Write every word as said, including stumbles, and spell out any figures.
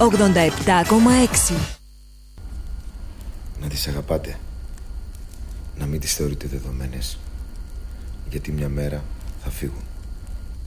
ογδόντα επτά κόμμα έξι. Να τις αγαπάτε. Να μην τις θεωρείτε δεδομένες. Γιατί μια μέρα θα φύγουν.